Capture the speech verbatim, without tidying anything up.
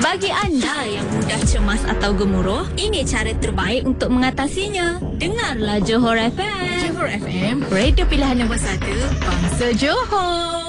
Bagi anda yang mudah cemas atau gemuruh, ini cara terbaik untuk mengatasinya. Dengarlah Johor F M. Johor F M, radio pilihan nombor satu, bangsa Johor.